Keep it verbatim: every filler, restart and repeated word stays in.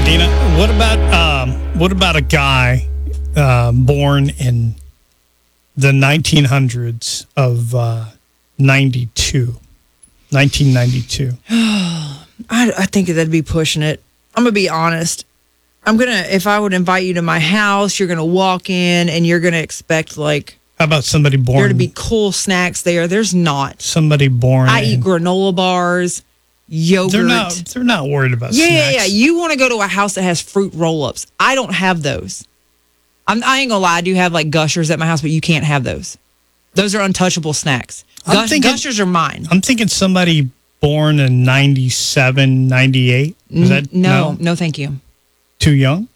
Dina, what about um, what about a guy uh, born in the nineteen hundreds of uh, ninety-two, nineteen ninety-two? I, I think that'd be pushing it. I'm gonna be honest. I'm gonna if I would invite you to my house, you're gonna walk in and you're gonna expect like How about somebody born? there to be cool snacks there. There's not. Somebody born. I eat in, granola bars, yogurt. They're not. They're not worried about. Yeah, snacks. yeah, yeah. You want to go to a house that has fruit roll-ups. I don't have those. I'm, I ain't gonna lie. I do have like Gushers at my house, but you can't have those. Those are untouchable snacks. I'm Gush, thinking- Gushers are mine. I'm thinking somebody born in ninety-seven, ninety-eight. Is that no, no, thank you. too young?